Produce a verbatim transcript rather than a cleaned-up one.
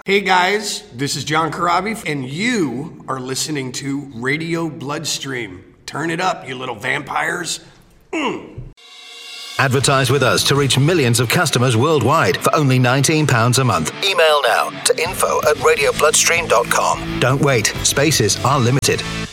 Hey guys, this is John Corabi, and you are listening to Radio Bloodstream. Turn it up, you little vampires. Mm. Advertise with us to reach millions of customers worldwide for only nineteen pounds a month. Email now to info at radio bloodstream dot com. Don't wait, spaces are limited.